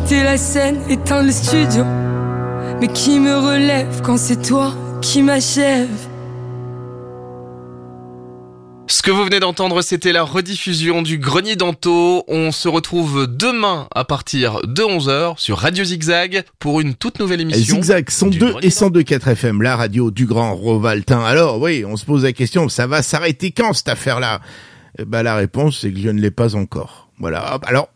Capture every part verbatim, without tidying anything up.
quitter la scène, éteindre le studio. Mais qui me relève quand c'est toi qui m'achève? Ce que vous venez d'entendre, c'était la rediffusion du Grenier d'Anto. On se retrouve demain à partir de onze heures sur Radio Zigzag pour une toute nouvelle émission. Zigzag cent deux et cent deux virgule quatre F M, la radio du Grand Rovaltin. Alors oui, on se pose la question, ça va s'arrêter quand cette affaire-là? Eh ben, la réponse, c'est que je ne l'ai pas encore. Voilà. Alors,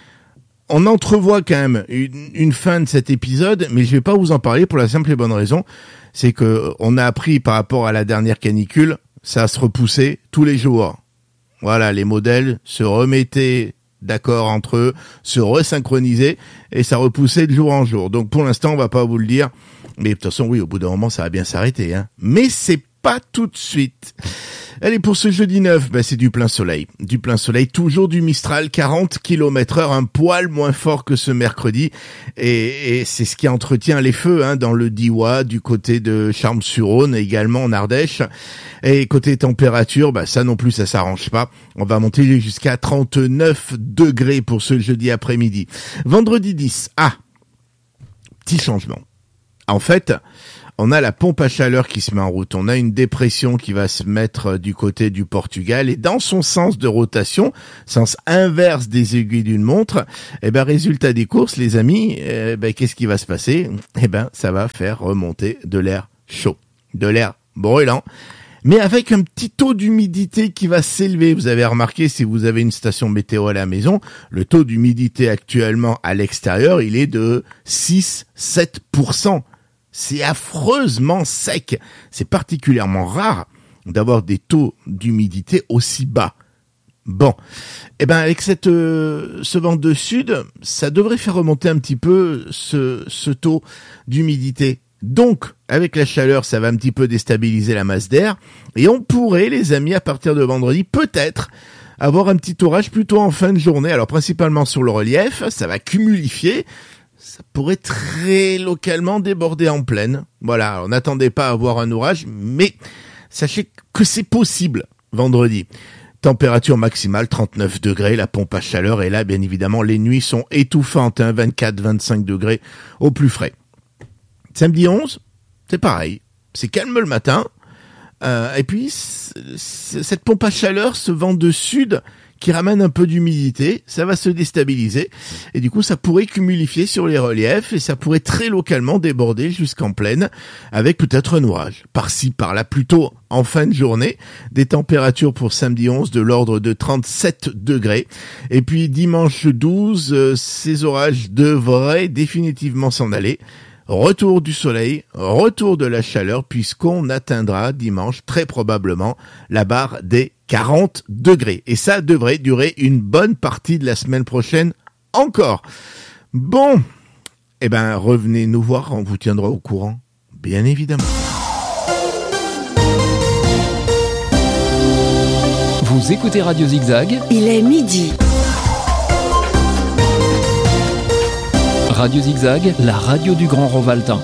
on entrevoit quand même une, une fin de cet épisode, mais je vais pas vous en parler pour la simple et bonne raison, c'est que on a appris par rapport à la dernière canicule, ça se repoussait tous les jours. Voilà, les modèles se remettaient d'accord entre eux, se resynchronisaient, et ça repoussait de jour en jour. Donc pour l'instant, on va pas vous le dire, mais de toute façon, oui, au bout d'un moment, ça va bien s'arrêter, hein. Mais c'est pas tout de suite. Allez, pour ce jeudi neuf, bah, c'est du plein soleil. Du plein soleil, toujours du Mistral, quarante kilomètres heure, un poil moins fort que ce mercredi. Et, et c'est ce qui entretient les feux, hein, dans le Diois, du côté de Charmes-sur-Rhône, également en Ardèche. Et côté température, bah, ça non plus, ça s'arrange pas. On va monter jusqu'à trente-neuf degrés pour ce jeudi après-midi. Vendredi dix, ah, petit changement. En fait, on a la pompe à chaleur qui se met en route. On a une dépression qui va se mettre du côté du Portugal et dans son sens de rotation, sens inverse des aiguilles d'une montre, eh ben, résultat des courses, les amis, eh ben, qu'est-ce qui va se passer? Eh ben, ça va faire remonter de l'air chaud, de l'air brûlant, mais avec un petit taux d'humidité qui va s'élever. Vous avez remarqué, si vous avez une station météo à la maison, le taux d'humidité actuellement à l'extérieur, il est de six à sept pour cent. C'est affreusement sec. C'est particulièrement rare d'avoir des taux d'humidité aussi bas. Bon, eh ben avec cette euh, ce vent de sud, ça devrait faire remonter un petit peu ce ce taux d'humidité. Donc, avec la chaleur, ça va un petit peu déstabiliser la masse d'air et on pourrait, les amis, à partir de vendredi, peut-être avoir un petit orage plutôt en fin de journée. Alors principalement sur le relief, ça va cumulifier. Ça pourrait très localement déborder en plaine. Voilà, on n'attendait pas à avoir un orage, mais sachez que c'est possible vendredi. Température maximale trente-neuf degrés, la pompe à chaleur est là, bien évidemment, les nuits sont étouffantes, hein, vingt-quatre à vingt-cinq degrés au plus frais. Samedi onze, c'est pareil, c'est calme le matin, euh, et puis c- c- cette pompe à chaleur, ce vent de sud qui ramène un peu d'humidité, ça va se déstabiliser et du coup ça pourrait cumulifier sur les reliefs et ça pourrait très localement déborder jusqu'en plaine avec peut-être un orage. Par-ci, par-là, plutôt en fin de journée, des températures pour samedi onze de l'ordre de trente-sept degrés et puis dimanche douze, euh, ces orages devraient définitivement s'en aller. Retour du soleil, retour de la chaleur puisqu'on atteindra dimanche très probablement la barre des quarante degrés. Et ça devrait durer une bonne partie de la semaine prochaine encore. Bon, eh ben revenez nous voir, on vous tiendra au courant, bien évidemment. Vous écoutez Radio Zigzag. Il est midi. Radio Zigzag, la radio du Grand Rovaltin.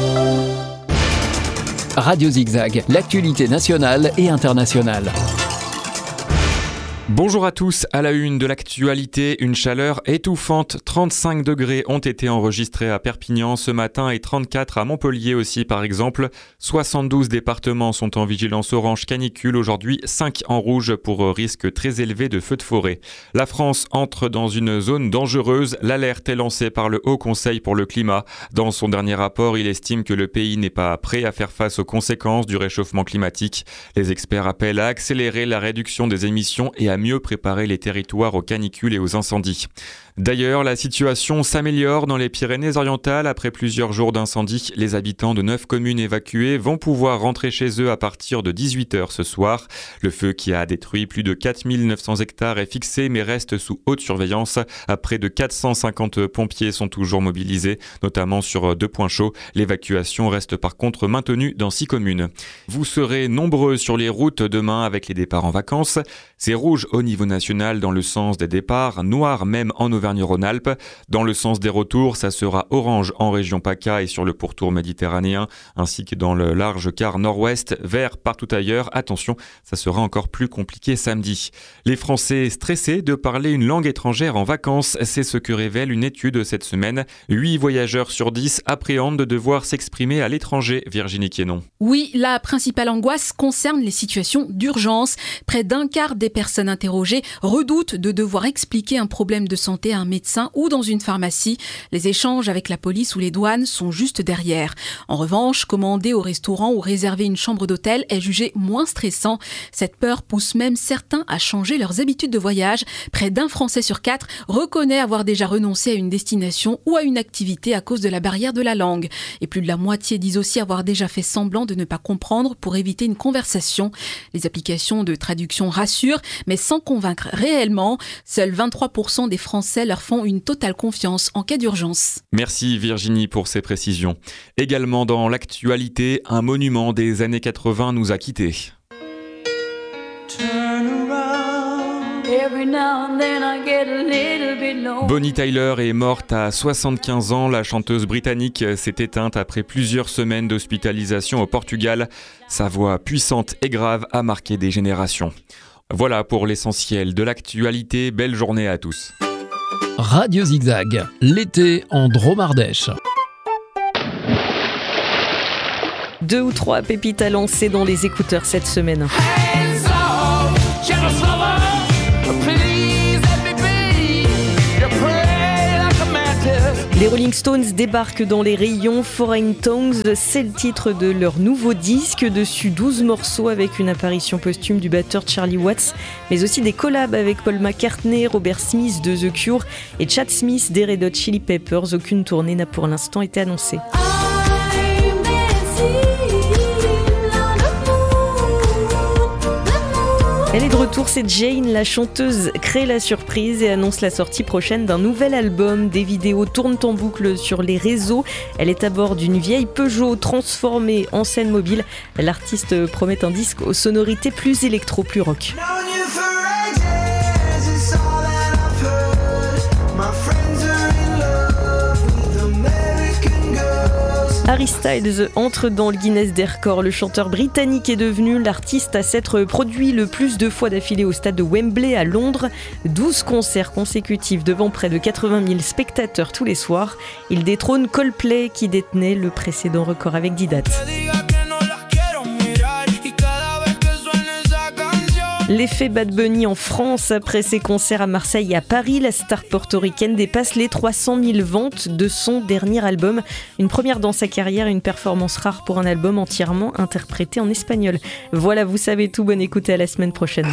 Radio Zigzag, l'actualité nationale et internationale. Bonjour à tous, à la une de l'actualité, une chaleur étouffante, trente-cinq degrés ont été enregistrés à Perpignan ce matin et trente-quatre à Montpellier aussi par exemple. soixante-douze départements sont en vigilance orange canicule aujourd'hui, cinq en rouge pour risque très élevé de feux de forêt. La France entre dans une zone dangereuse, l'alerte est lancée par le Haut Conseil pour le climat. Dans son dernier rapport, il estime que le pays n'est pas prêt à faire face aux conséquences du réchauffement climatique. Les experts appellent à accélérer la réduction des émissions et à mieux préparer les territoires aux canicules et aux incendies. D'ailleurs, la situation s'améliore dans les Pyrénées-Orientales. Après plusieurs jours d'incendie, les habitants de neuf communes évacuées vont pouvoir rentrer chez eux à partir de dix-huit heures ce soir. Le feu qui a détruit plus de quatre mille neuf cents hectares est fixé mais reste sous haute surveillance. Près de quatre cent cinquante pompiers sont toujours mobilisés, notamment sur deux points chauds. L'évacuation reste par contre maintenue dans six communes. Vous serez nombreux sur les routes demain avec les départs en vacances. C'est rouge au niveau national dans le sens des départs, noir même en Auvergne Auvergne-Rhône-Alpes. Dans le sens des retours, ça sera orange en région PACA et sur le pourtour méditerranéen, ainsi que dans le large quart nord-ouest, vert partout ailleurs. Attention, ça sera encore plus compliqué samedi. Les Français stressés de parler une langue étrangère en vacances, c'est ce que révèle une étude cette semaine. huit voyageurs sur dix appréhendent de devoir s'exprimer à l'étranger. Virginie Quénon. Oui, la principale angoisse concerne les situations d'urgence. Près d'un quart des personnes interrogées redoutent de devoir expliquer un problème de santé à un médecin ou dans une pharmacie. Les échanges avec la police ou les douanes sont juste derrière. En revanche, commander au restaurant ou réserver une chambre d'hôtel est jugé moins stressant. Cette peur pousse même certains à changer leurs habitudes de voyage. Près d'un Français sur quatre reconnaît avoir déjà renoncé à une destination ou à une activité à cause de la barrière de la langue. Et plus de la moitié disent aussi avoir déjà fait semblant de ne pas comprendre pour éviter une conversation. Les applications de traduction rassurent, mais sans convaincre réellement. Seuls vingt-trois pour cent des Français leur font une totale confiance en cas d'urgence. Merci Virginie pour ces précisions. Également dans l'actualité, un monument des années quatre-vingts nous a quittés. Bonnie Tyler est morte à soixante-quinze ans. La chanteuse britannique s'est éteinte après plusieurs semaines d'hospitalisation au Portugal. Sa voix puissante et grave a marqué des générations. Voilà pour l'essentiel de l'actualité. Belle journée à tous. Radio Zigzag, l'été en Drôme-Ardèche. Deux ou trois pépites à lancer dans les écouteurs cette semaine. Les Rolling Stones débarquent dans les rayons. Foreign Tongues, c'est le titre de leur nouveau disque. Dessus, douze morceaux avec une apparition posthume du batteur Charlie Watts, mais aussi des collabs avec Paul McCartney, Robert Smith de The Cure et Chad Smith des Red Hot Chili Peppers. Aucune tournée n'a pour l'instant été annoncée. Elle est de retour, c'est Jane, la chanteuse, crée la surprise et annonce la sortie prochaine d'un nouvel album. Des vidéos tournent en boucle sur les réseaux. Elle est à bord d'une vieille Peugeot transformée en scène mobile. L'artiste promet un disque aux sonorités plus électro, plus rock. Harry Styles entre dans le Guinness des records. Le chanteur britannique est devenu l'artiste à s'être produit le plus de fois d'affilée au stade de Wembley à Londres. douze concerts consécutifs devant près de quatre-vingt mille spectateurs tous les soirs. Il détrône Coldplay qui détenait le précédent record avec dix dates. L'effet Bad Bunny en France après ses concerts à Marseille et à Paris. La star portoricaine dépasse les trois cent mille ventes de son dernier album. Une première dans sa carrière, une performance rare pour un album entièrement interprété en espagnol. Voilà, vous savez tout, bonne écoute et à la semaine prochaine.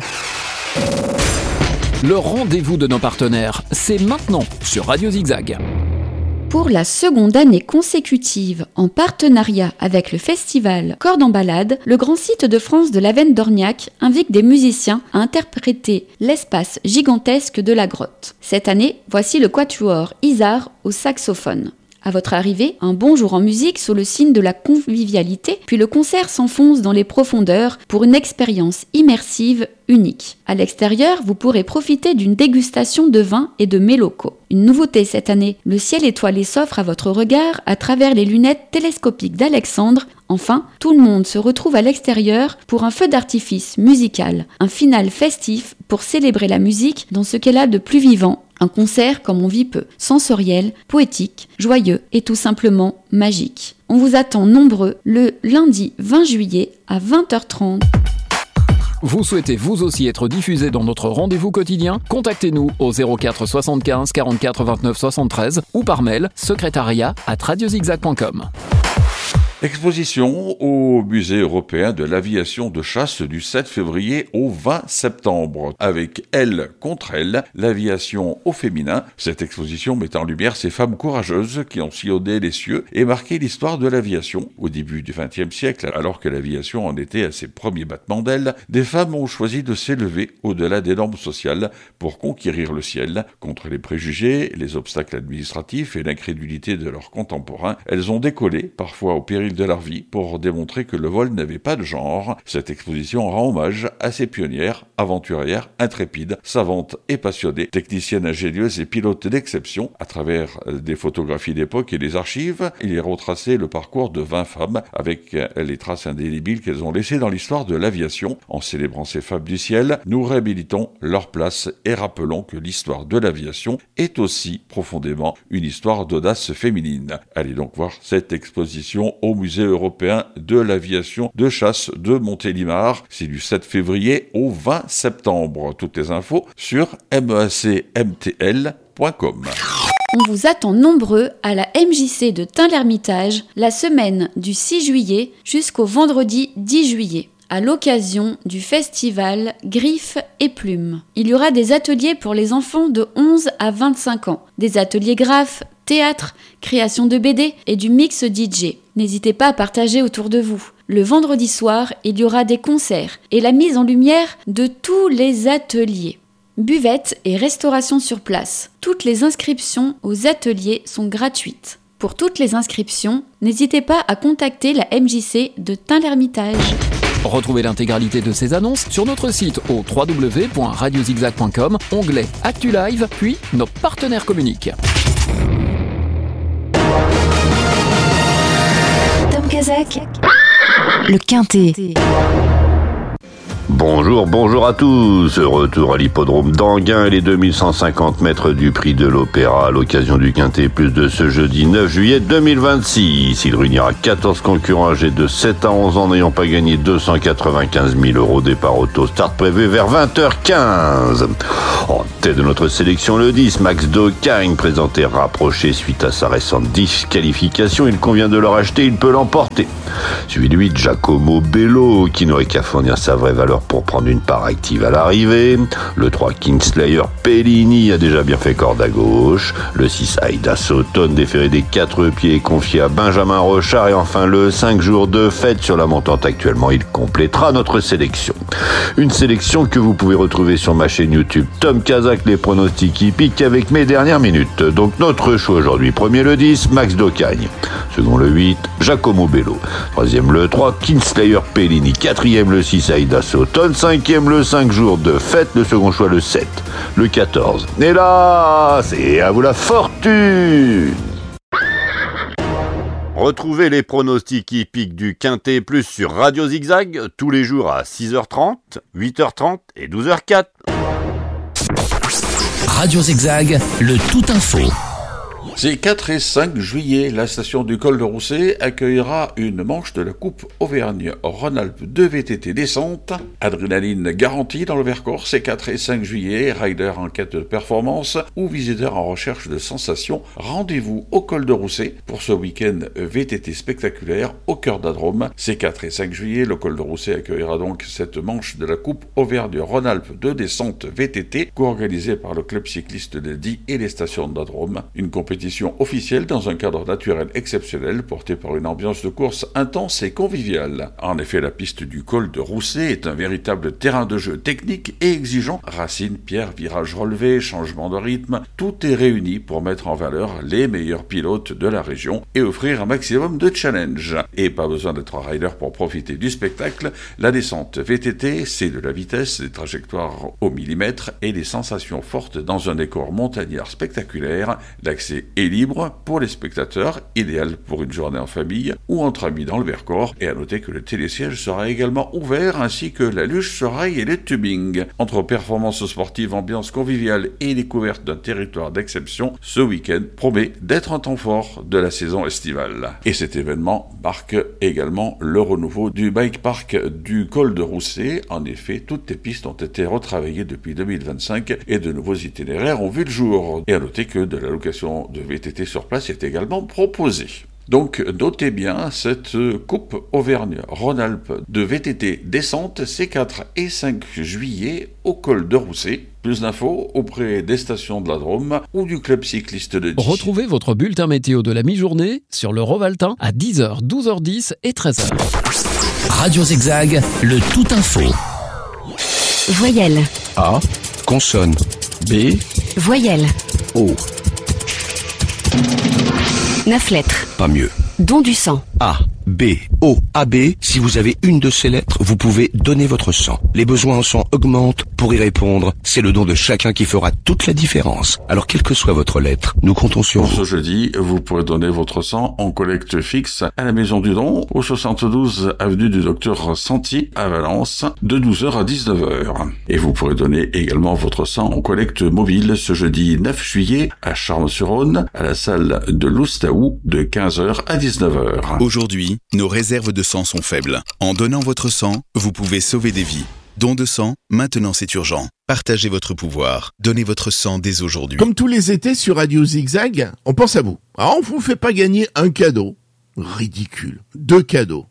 Le rendez-vous de nos partenaires, c'est maintenant sur Radio Zigzag. Pour la seconde année consécutive, en partenariat avec le festival Cordes en balade, le grand site de France de l'Avenne d'Orniac invite des musiciens à interpréter l'espace gigantesque de la grotte. Cette année, voici le quatuor Isard au saxophone. À votre arrivée, un bon jour en musique sous le signe de la convivialité, puis le concert s'enfonce dans les profondeurs pour une expérience immersive unique. À l'extérieur, vous pourrez profiter d'une dégustation de vins et de mets locaux. Une nouveauté cette année, le ciel étoilé s'offre à votre regard à travers les lunettes télescopiques d'Alexandre. Enfin, tout le monde se retrouve à l'extérieur pour un feu d'artifice musical, un final festif pour célébrer la musique dans ce qu'elle a de plus vivant. Un concert comme on vit peu, sensoriel, poétique, joyeux et tout simplement magique. On vous attend nombreux le lundi vingt juillet à vingt heures trente. Vous souhaitez vous aussi être diffusé dans notre rendez-vous quotidien ? Contactez-nous au zéro quatre soixante-quinze quarante-quatre vingt-neuf soixante-treize ou par mail secrétariat arobase radiozigzag point com. Exposition au Musée européen de l'aviation de chasse du sept février au vingt septembre. Avec Elle contre elle, l'aviation au féminin. Cette exposition met en lumière ces femmes courageuses qui ont sillonné les cieux et marqué l'histoire de l'aviation. Au début du vingtième siècle, alors que l'aviation en était à ses premiers battements d'ailes, des femmes ont choisi de s'élever au-delà des normes sociales pour conquérir le ciel. Contre les préjugés, les obstacles administratifs et l'incrédulité de leurs contemporains, elles ont décollé, parfois au péril de leur vie pour démontrer que le vol n'avait pas de genre. Cette exposition rend hommage à ces pionnières, aventurières, intrépides, savantes et passionnées, techniciennes ingénieuses et pilotes d'exception. À travers des photographies d'époque et des archives, il y est retracé le parcours de vingt femmes avec les traces indélébiles qu'elles ont laissées dans l'histoire de l'aviation. En célébrant ces femmes du ciel, nous réhabilitons leur place et rappelons que l'histoire de l'aviation est aussi profondément une histoire d'audace féminine. Allez donc voir cette exposition au Musée européen de l'aviation de chasse de Montélimar. C'est du sept février au vingt septembre. Toutes les infos sur mecmtl point com. On vous attend nombreux à la M J C de Tain-l'Hermitage la semaine du six juillet jusqu'au vendredi dix juillet, à l'occasion du festival Griffes et Plumes. Il y aura des ateliers pour les enfants de onze à vingt-cinq ans, des ateliers graphes, théâtre, création de B D et du mix D J. N'hésitez pas à partager autour de vous. Le vendredi soir, il y aura des concerts et la mise en lumière de tous les ateliers. Buvette et restauration sur place. Toutes les inscriptions aux ateliers sont gratuites. Pour toutes les inscriptions, n'hésitez pas à contacter la M J C de Tain-l'Hermitage. Retrouvez l'intégralité de ces annonces sur notre site au w w w point radio zigzag point com, onglet Actu Live, puis nos partenaires communiquent. Tom Kazak, le Quintet. Bonjour, bonjour à tous. Retour à l'hippodrome d'Anguin et les deux mille cent cinquante mètres du prix de l'Opéra à l'occasion du Quintet Plus de ce jeudi neuf juillet deux mille vingt-six. Il réunira quatorze concurrents âgés de sept à onze ans n'ayant pas gagné deux cent quatre-vingt-quinze mille euros. Départ auto start prévu vers vingt heures quinze. En tête de notre sélection, le dix, Max Docagne, présenté rapproché suite à sa récente disqualification. Il convient de le racheter, il peut l'emporter. Suivi de huit, Giacomo Bello, qui n'aurait qu'à fournir sa vraie valeur pour prendre une part active à l'arrivée. Le trois, Kingslayer Pellini, a déjà bien fait corde à gauche. Le six, Aida Sauton, déféré des quatre pieds, confié à Benjamin Rochard. Et enfin le cinq, Jours de fête sur la montante actuellement. Il complétera notre sélection. Une sélection que vous pouvez retrouver sur ma chaîne YouTube Tom Kazak, les pronostics hippiques avec mes dernières minutes. Donc notre choix aujourd'hui. Premier le dix, Max Docagne. Second le huit, Giacomo Bello. Troisième le trois, Kingslayer Pellini. Quatrième le six, Aida Sauton. Cinquième le cinq, Jours de fête. Le second choix le sept, le quatorze. Et là, c'est à vous la fortune. Retrouvez les pronostics hippiques du Quintet Plus sur Radio Zigzag tous les jours à six heures trente, huit heures trente et douze heures quatre. Radio Zigzag, le tout info. Ces quatre et cinq juillet, la station du Col de Roussay accueillera une manche de la Coupe Auvergne-Rhône-Alpes de V T T descente. Adrénaline garantie dans le Vercors ces quatre et cinq juillet. Riders en quête de performance ou visiteurs en recherche de sensations, rendez-vous au Col de Roussay pour ce week-end V T T spectaculaire au cœur d'Adrome. Ces quatre et cinq juillet, le Col de Roussay accueillera donc cette manche de la Coupe Auvergne-Rhône-Alpes de descente V T T, co-organisée par le club cycliste de Die et les stations d'Adrome. Une compétition officielle dans un cadre naturel exceptionnel, porté par une ambiance de course intense et conviviale. En effet, la piste du Col de Roussay est un véritable terrain de jeu technique et exigeant. Racines, pierres, virages relevés, changement de rythme, tout est réuni pour mettre en valeur les meilleurs pilotes de la région et offrir un maximum de challenge. Et pas besoin d'être rider pour profiter du spectacle. La descente V T T, c'est de la vitesse, des trajectoires au millimètre et des sensations fortes dans un décor montagnard spectaculaire. L'accès est libre pour les spectateurs, idéal pour une journée en famille ou entre amis dans le Vercors. Et à noter que le télésiège sera également ouvert, ainsi que la luge sur rail et le tubing. Entre performances sportives, ambiance conviviale et découverte d'un territoire d'exception, ce week-end promet d'être un temps fort de la saison estivale. Et cet événement marque également le renouveau du bike park du Col de Roussay. En effet, toutes les pistes ont été retravaillées depuis deux mille vingt-cinq et de nouveaux itinéraires ont vu le jour. Et à noter que de la location de V T T sur place est également proposée. Donc notez bien cette Coupe Auvergne-Rhône-Alpes de V T T descente ces quatre et cinq juillet au Col de Roussay. Plus d'infos auprès des stations de la Drôme ou du club cycliste de Die. Retrouvez votre bulletin météo de la mi-journée sur le Rovaltin à dix heures, douze heures dix et treize heures. Radio Zigzag, le tout info. Voyelle. A. Consonne. B. Voyelle. O. Neuf lettres. Pas mieux. Don du sang. A. B O A B. Si vous avez une de ces lettres, vous pouvez donner votre sang. Les besoins en sang augmentent. Pour y répondre, c'est le don de chacun qui fera toute la différence. Alors quelle que soit votre lettre, nous comptons sur Pour vous. ce jeudi, vous pourrez donner votre sang en collecte fixe à la Maison du Don, au soixante-douze avenue du Docteur Santi à Valence, de douze heures à dix-neuf heures. Et vous pourrez donner également votre sang en collecte mobile ce jeudi neuf juillet à Charles-sur-Rhône, à la salle de l'Oustaou, de quinze heures à dix-neuf heures. Aujourd'hui, nos réserves de sang sont faibles. En donnant votre sang, vous pouvez sauver des vies. Don de sang, maintenant c'est urgent. Partagez votre pouvoir. Donnez votre sang dès aujourd'hui. Comme tous les étés sur Radio Zigzag, on pense à vous. Alors on vous fait pas gagner un cadeau. Ridicule. Deux cadeaux.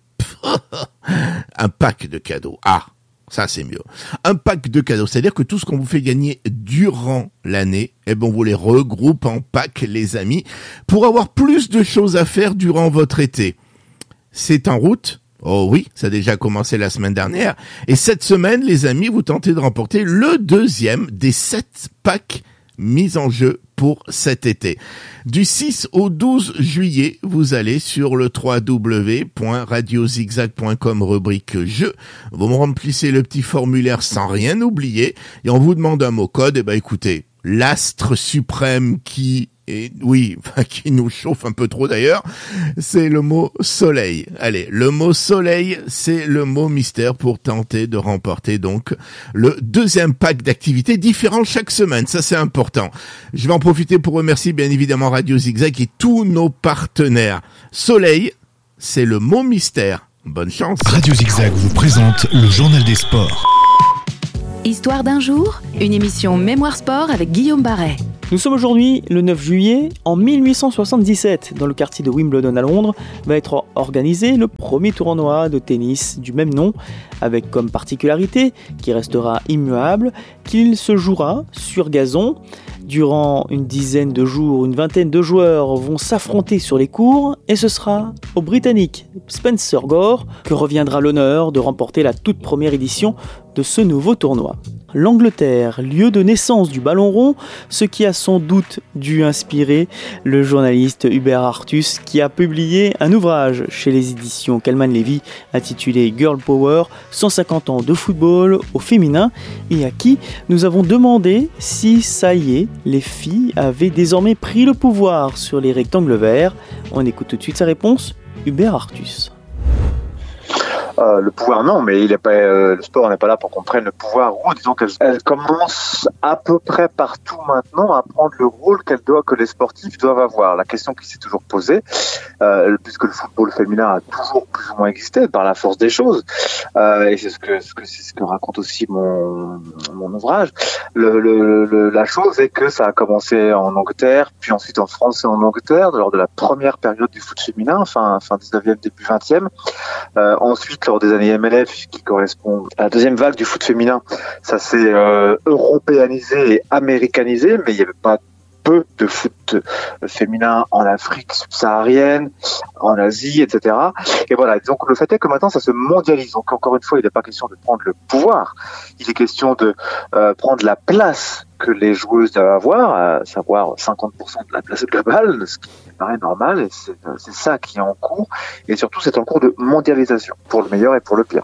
Un pack de cadeaux. Ah, ça c'est mieux. Un pack de cadeaux, c'est-à-dire que tout ce qu'on vous fait gagner durant l'année, eh ben on vous les regroupe en pack, les amis, pour avoir plus de choses à faire durant votre été. C'est en route. Oh oui, ça a déjà commencé la semaine dernière. Et cette semaine, les amis, vous tentez de remporter le deuxième des sept packs mis en jeu pour cet été. Du six au douze juillet, vous allez sur le w w w point radio zigzag point com rubrique jeux. Vous me remplissez le petit formulaire sans rien oublier et on vous demande un mot code. Et ben écoutez, l'astre suprême qui Et oui, qui nous chauffe un peu trop d'ailleurs, c'est le mot soleil. Allez, le mot soleil, c'est le mot mystère pour tenter de remporter donc le deuxième pack d'activités différents chaque semaine. Ça, c'est important. Je vais en profiter pour remercier bien évidemment Radio Zigzag et tous nos partenaires. Soleil, c'est le mot mystère. Bonne chance. Radio Zigzag vous présente le journal des sports. Histoire d'un jour, une émission Mémoire Sport avec Guillaume Barret. Nous sommes aujourd'hui le neuf juillet. En mille huit cent soixante-dix-sept, dans le quartier de Wimbledon à Londres, va être organisé le premier tournoi de tennis du même nom, avec comme particularité, qui restera immuable, qu'il se jouera sur gazon. Durant une dizaine de jours, une vingtaine de joueurs vont s'affronter sur les courts et ce sera au Britannique Spencer Gore que reviendra l'honneur de remporter la toute première édition de ce nouveau tournoi. L'Angleterre, lieu de naissance du ballon rond, ce qui a sans doute dû inspirer le journaliste Hubert Artus qui a publié un ouvrage chez les éditions Calman Levy intitulé Girl Power, cent cinquante ans de football au féminin, et à qui nous avons demandé si ça y est, les filles avaient désormais pris le pouvoir sur les rectangles verts. On écoute tout de suite sa réponse, Hubert Artus. Euh, le pouvoir, non, mais il est pas, euh, le sport n'est pas là pour qu'on prenne le pouvoir. Ou disons qu'elle elle commence à peu près partout maintenant à prendre le rôle qu'elle doit, que les sportifs doivent avoir. La question qui s'est toujours posée, euh, puisque le football féminin a toujours plus ou moins existé par la force des choses, euh, et c'est ce que, ce que c'est ce que raconte aussi mon mon ouvrage. Le, le, le, la chose est que ça a commencé en Angleterre, puis ensuite en France et en Angleterre lors de la première période du foot féminin, fin fin dix-neuvième, début vingtième. Euh, ensuite lors des années M L F qui correspond à la deuxième vague du foot féminin, ça s'est euh, européanisé et américanisé, mais il n'y avait pas peu de foot féminin en Afrique subsaharienne, en Asie, et cetera. Et voilà, donc le fait est que maintenant ça se mondialise. Donc encore une fois, il n'est pas question de prendre le pouvoir, il est question de euh, prendre la place que les joueuses doivent avoir, à savoir cinquante pour cent de la place globale, ce qui paraît normal, et c'est, c'est ça qui est en cours, et surtout c'est en cours de mondialisation, pour le meilleur et pour le pire.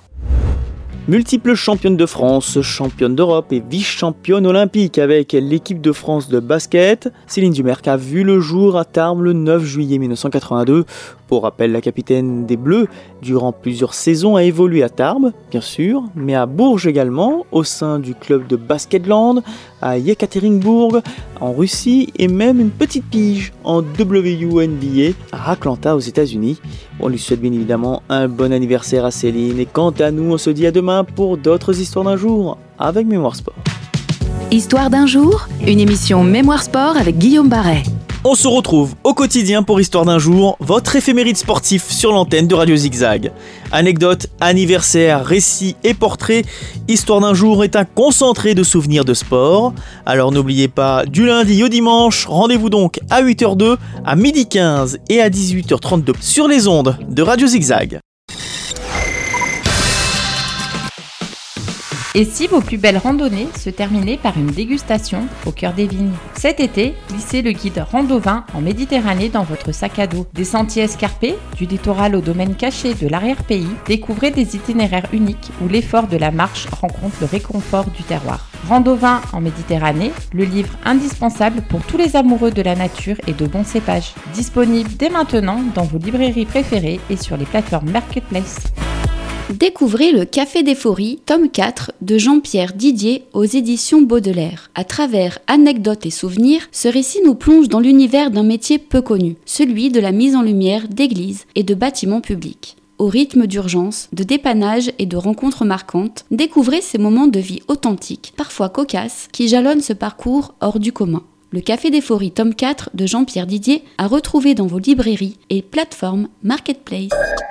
Multiple championne de France, championne d'Europe et vice-championne olympique avec l'équipe de France de basket, Céline Dumerc a vu le jour à Tarbes le neuf juillet mille neuf cent quatre-vingt-deux. Pour rappel, la capitaine des Bleus, durant plusieurs saisons, a évolué à Tarbes, bien sûr, mais à Bourges également, au sein du club de Basketland, à Yekaterinbourg, en Russie, et même une petite pige en W N B A à Atlanta, aux États-Unis. On lui souhaite bien évidemment un bon anniversaire à Céline, et quant à nous, on se dit à demain pour d'autres histoires d'un jour, avec Mémoire Sport. Histoire d'un jour, une émission Mémoire Sport avec Guillaume Barret. On se retrouve au quotidien pour Histoire d'un jour, votre éphéméride sportif sur l'antenne de Radio Zigzag. Anecdotes, anniversaires, récits et portraits, Histoire d'un jour est un concentré de souvenirs de sport. Alors n'oubliez pas, du lundi au dimanche, rendez-vous donc à huit heures deux, à midi quinze et à dix-huit heures trente-deux sur les ondes de Radio Zigzag. Et si vos plus belles randonnées se terminaient par une dégustation au cœur des vignes? Cet été, glissez le guide Rando-Vin en Méditerranée dans votre sac à dos. Des sentiers escarpés, du littoral au domaine caché de l'arrière-pays, découvrez des itinéraires uniques où l'effort de la marche rencontre le réconfort du terroir. Rando-Vin en Méditerranée, le livre indispensable pour tous les amoureux de la nature et de bons cépages. Disponible dès maintenant dans vos librairies préférées et sur les plateformes Marketplace. Découvrez le Café d'Euphorie, tome quatre, de Jean-Pierre Didier aux éditions Baudelaire. À travers anecdotes et souvenirs, ce récit nous plonge dans l'univers d'un métier peu connu, celui de la mise en lumière d'églises et de bâtiments publics. Au rythme d'urgence, de dépannage et de rencontres marquantes, découvrez ces moments de vie authentiques, parfois cocasses, qui jalonnent ce parcours hors du commun. Le Café d'Euphorie, tome quatre, de Jean-Pierre Didier, à retrouver dans vos librairies et plateformes Marketplace.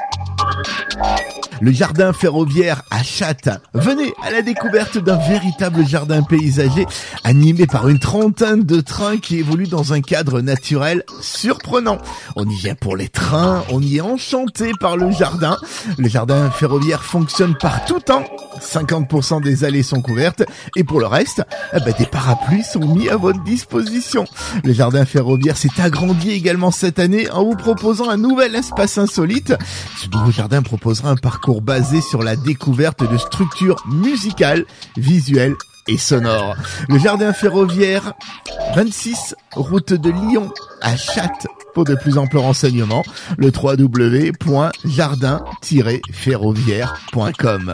Le jardin ferroviaire à Chattes. Venez à la découverte d'un véritable jardin paysager animé par une trentaine de trains qui évoluent dans un cadre naturel surprenant. On y vient pour les trains, on y est enchanté par le jardin. Le jardin ferroviaire fonctionne par tout temps. cinquante pour cent des allées sont couvertes et pour le reste, eh ben, des parapluies sont mis à votre disposition. Le jardin ferroviaire s'est agrandi également cette année en vous proposant un nouvel espace insolite. Ce nouveau jardin proposera un parcours basé sur la découverte de structures musicales, visuelles et sonores. Le jardin ferroviaire, vingt-six route de Lyon à Chattes. Pour de plus amples renseignements, le w w w point jardin tiret ferroviaire point com.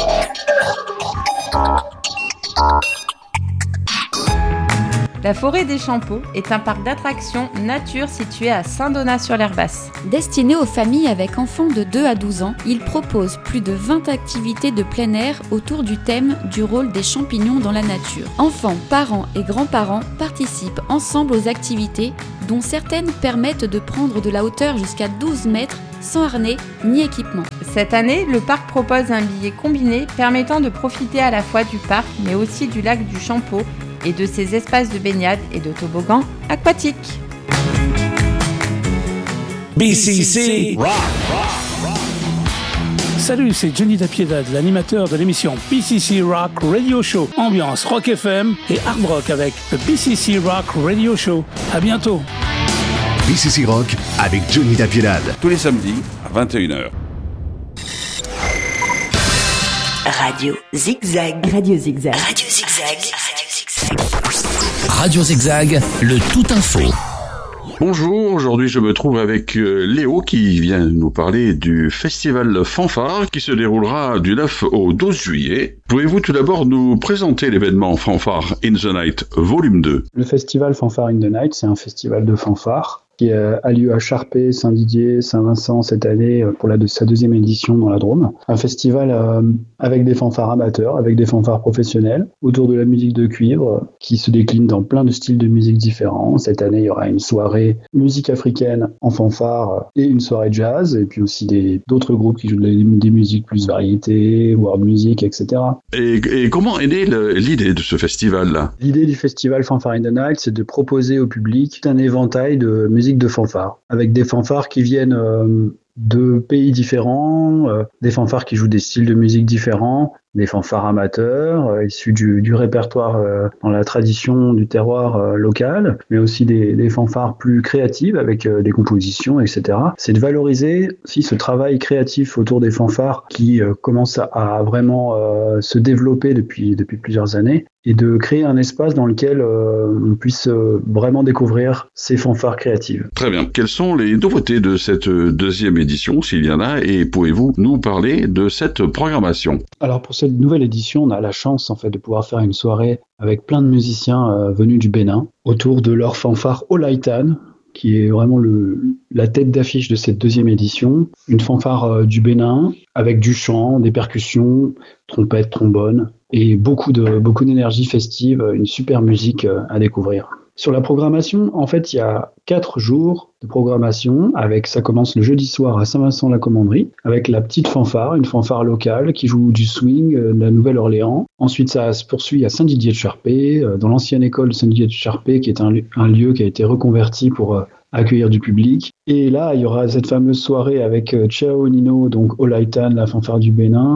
La forêt des Champeaux est un parc d'attractions nature situé à Saint-Donat-sur-l'Herbasse. Destiné aux familles avec enfants de deux à douze ans, il propose plus de vingt activités de plein air autour du thème du rôle des champignons dans la nature. Enfants, parents et grands-parents participent ensemble aux activités, dont certaines permettent de prendre de la hauteur jusqu'à douze mètres sans harnais ni équipement. Cette année, le parc propose un billet combiné permettant de profiter à la fois du parc mais aussi du lac du Champeau et de ses espaces de baignade et de toboggan aquatiques. B C C Rock. Salut, c'est Johnny Dapiedad, l'animateur de l'émission B C C Rock Radio Show. Ambiance Rock F M et Hard Rock avec le B C C Rock Radio Show. À bientôt. B C C Rock avec Johnny Dapiedad. Tous les samedis à vingt et une heures. Radio Zigzag. Radio Zigzag. Radio Zigzag. Radio Zigzag, le tout info. Bonjour, aujourd'hui je me trouve avec Léo qui vient nous parler du festival Fanfare qui se déroulera du neuf au douze juillet. Pouvez-vous tout d'abord nous présenter l'événement Fanfare in the Night volume deux? Le festival Fanfare in the Night, c'est un festival de fanfare qui a lieu à Charpé, Saint-Didier, Saint-Vincent cette année pour la de, sa deuxième édition dans la Drôme. Un festival euh, avec des fanfares amateurs, avec des fanfares professionnels, autour de la musique de cuivre, euh, qui se décline dans plein de styles de musique différents. Cette année, il y aura une soirée musique africaine en fanfare euh, et une soirée jazz, et puis aussi des, d'autres groupes qui jouent des, des musiques plus variétés, world music, et cetera. Et, et comment est née le, l'idée de ce festival-là? L'idée du festival Fanfare in the Night, c'est de proposer au public un éventail de musique de fanfare, avec des fanfares qui viennent euh, de pays différents, euh, des fanfares qui jouent des styles de musique différents, des fanfares amateurs, euh, issus du, du répertoire euh, dans la tradition du terroir euh, local, mais aussi des, des fanfares plus créatives avec euh, des compositions, et cetera. C'est de valoriser aussi ce travail créatif autour des fanfares qui euh, commence à, à vraiment euh, se développer depuis, depuis plusieurs années, et de créer un espace dans lequel euh, on puisse euh, vraiment découvrir ces fanfares créatives. Très bien. Quelles sont les nouveautés de cette deuxième édition, s'il y en a, et pouvez-vous nous parler de cette programmation? Alors pour cette nouvelle édition, on a la chance en fait de pouvoir faire une soirée avec plein de musiciens euh, venus du Bénin autour de leur fanfare Olaitan, qui est vraiment le, la tête d'affiche de cette deuxième édition. Une fanfare euh, du Bénin avec du chant, des percussions, trompettes, trombones et beaucoup de beaucoup d'énergie festive, une super musique euh, à découvrir. Sur la programmation, en fait, il y a quatre jours de programmation. Avec, ça commence le jeudi soir à Saint-Vincent-la-Commanderie, avec la petite fanfare, une fanfare locale qui joue du swing euh, de la Nouvelle-Orléans. Ensuite, ça se poursuit à Saint-Didier-de-Charpé, euh, dans l'ancienne école de Saint-Didier-de-Charpé, qui est un, un lieu qui a été reconverti pour euh, accueillir du public. Et là, il y aura cette fameuse soirée avec euh, Chao Nino, donc Olaitan, la fanfare du Bénin,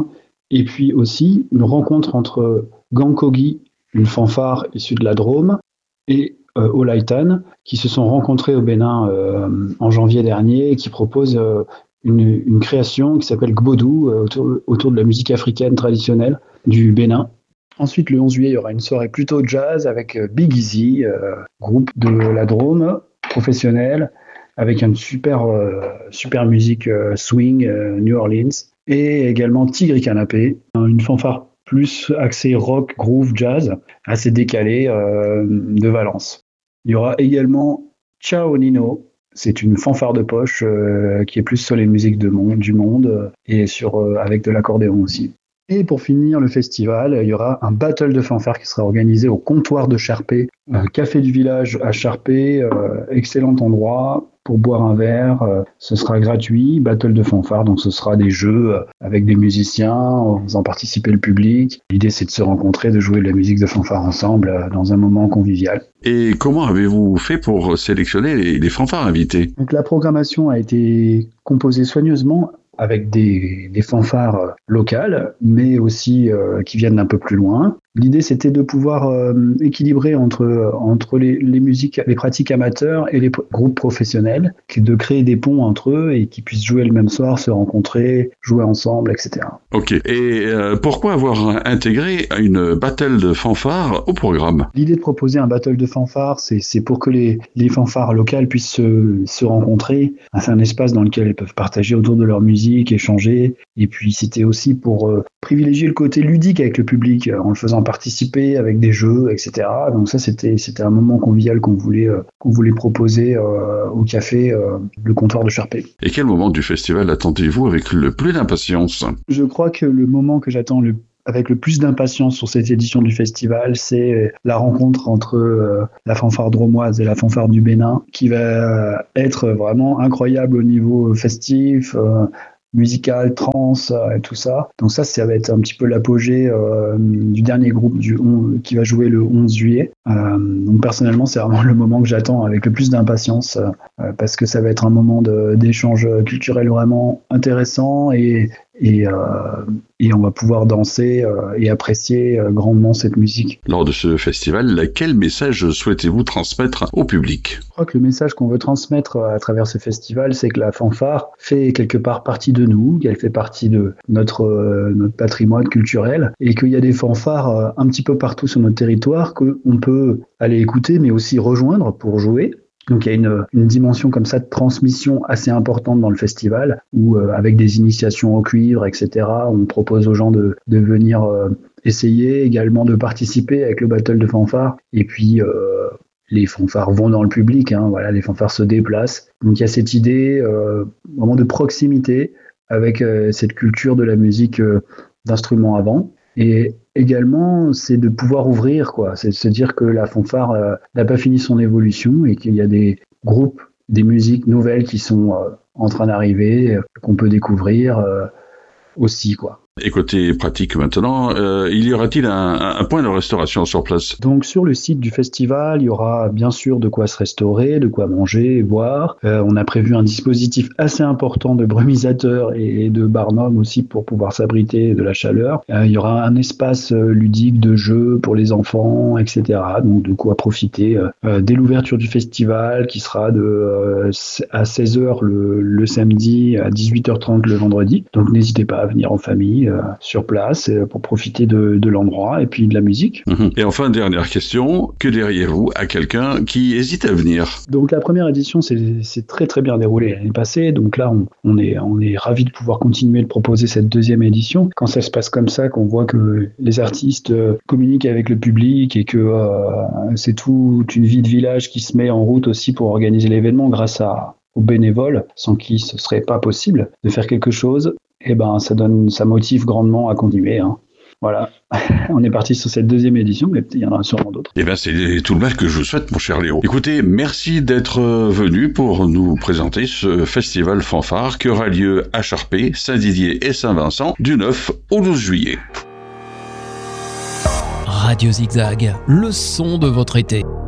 Et puis aussi une rencontre entre Gankogi, une fanfare issue de la Drôme, et euh, Olaitan, qui se sont rencontrés au Bénin euh, en janvier dernier et qui proposent euh, une, une création qui s'appelle Gbodou, euh, autour, autour de la musique africaine traditionnelle du Bénin. Ensuite, le onze juillet, il y aura une soirée plutôt jazz avec euh, Big Easy, euh, groupe de la Drôme, professionnel, avec une super, euh, super musique euh, swing, euh, New Orleans, et également Tigre et Canapé, une fanfare plus axée rock, groove, jazz, assez décalée euh, de Valence. Il y aura également Ciao Nino, c'est une fanfare de poche euh, qui est plus sur les musiques de monde, du monde euh, et sur, euh, avec de l'accordéon aussi. Et pour finir le festival, il y aura un battle de fanfare qui sera organisé au comptoir de Charpé, euh, café du village à Charpé, euh, excellent endroit pour boire un verre. Euh, ce sera gratuit, battle de fanfare, donc ce sera des jeux euh, avec des musiciens, en faisant participer le public. L'idée c'est de se rencontrer, de jouer de la musique de fanfare ensemble euh, dans un moment convivial. Et comment avez-vous fait pour sélectionner les, les fanfares invités ? Donc la programmation a été composée soigneusement avec des, des fanfares locales, mais aussi euh, qui viennent d'un peu plus loin. L'idée, c'était de pouvoir euh, équilibrer entre, entre les, les musiques, les pratiques amateurs et les p- groupes professionnels, de créer des ponts entre eux et qu'ils puissent jouer le même soir, se rencontrer, jouer ensemble, et cetera. Ok. Et euh, pourquoi avoir intégré une battle de fanfare au programme ? L'idée de proposer un battle de fanfare, c'est, c'est pour que les, les fanfares locales puissent se, se rencontrer. C'est un espace dans lequel elles peuvent partager autour de leur musique, échanger. Et puis, c'était aussi pour euh, privilégier le côté ludique avec le public, euh, en le faisant participer avec des jeux, et cetera. Donc ça, c'était, c'était un moment convivial qu'on voulait, euh, qu'on voulait proposer euh, au café, euh, le comptoir de Charpé. Et quel moment du festival attendez-vous avec le plus d'impatience ? Je crois que le moment que j'attends le avec le plus d'impatience sur cette édition du festival, c'est la rencontre entre euh, la fanfare dromoise et la fanfare du Bénin, qui va être vraiment incroyable au niveau festif, euh, musical, trance euh, et tout ça. Donc ça, ça va être un petit peu l'apogée euh, du dernier groupe du on, qui va jouer le onze juillet. Euh, donc personnellement, c'est vraiment le moment que j'attends avec le plus d'impatience euh, parce que ça va être un moment de, d'échange culturel vraiment intéressant et Et, euh, et on va pouvoir danser euh, et apprécier euh, grandement cette musique. Lors de ce festival, quel message souhaitez-vous transmettre au public ? Je crois que le message qu'on veut transmettre à travers ce festival, c'est que la fanfare fait quelque part partie de nous, qu'elle fait partie de notre, euh, notre patrimoine culturel et qu'il y a des fanfares euh, un petit peu partout sur notre territoire qu'on peut aller écouter mais aussi rejoindre pour jouer. Donc il y a une, une dimension comme ça de transmission assez importante dans le festival où euh, avec des initiations au cuivre, et cetera, on propose aux gens de, de venir euh, essayer, également de participer avec le battle de fanfare. Et puis euh, les fanfares vont dans le public, hein, voilà, les fanfares se déplacent. Donc il y a cette idée euh, vraiment de proximité avec euh, cette culture de la musique euh, d'instruments avant. Et également, c'est de pouvoir ouvrir, quoi. C'est de se dire que la fanfare euh, n'a pas fini son évolution et qu'il y a des groupes, des musiques nouvelles qui sont euh, en train d'arriver, euh, qu'on peut découvrir euh, aussi, quoi. Et côté pratique maintenant, euh, il y aura-t-il un, un point de restauration sur place ? Donc sur le site du festival, il y aura bien sûr de quoi se restaurer, de quoi manger et boire. Euh, on a prévu un dispositif assez important de brumisateurs et de barnum aussi pour pouvoir s'abriter de la chaleur. Euh, il y aura un espace ludique de jeux pour les enfants, et cetera. Donc de quoi profiter euh, dès l'ouverture du festival qui sera de euh, à seize heures le, le samedi, à dix-huit heures trente le vendredi. Donc n'hésitez pas à venir en famille. Euh, sur place euh, pour profiter de, de l'endroit et puis de la musique. Mmh. Et enfin, dernière question, que diriez-vous à quelqu'un qui hésite à venir ? Donc la première édition c'est, c'est très très bien déroulé l'année passée, donc là on, on est, on est ravis de pouvoir continuer de proposer cette deuxième édition. Quand ça se passe comme ça, qu'on voit que les artistes euh, communiquent avec le public et que euh, c'est toute une vie de village qui se met en route aussi pour organiser l'événement grâce à, aux bénévoles, sans qui ce serait pas possible de faire quelque chose. Eh ben, ça donne, ça motive grandement à continuer, hein. Voilà. On est parti sur cette deuxième édition, mais il y en aura sûrement d'autres. Eh bien, c'est tout le mal que je vous souhaite, mon cher Léo. Écoutez, merci d'être venu pour nous présenter ce festival fanfare qui aura lieu à Charpé, Saint-Didier et Saint-Vincent du neuf au douze juillet. Radio Zigzag, le son de votre été.